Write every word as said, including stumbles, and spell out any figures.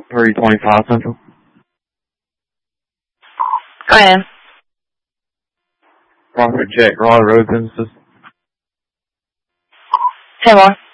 three twenty-five Central. Go ahead. Rocket Jet, Rod Road Businesses. Say more.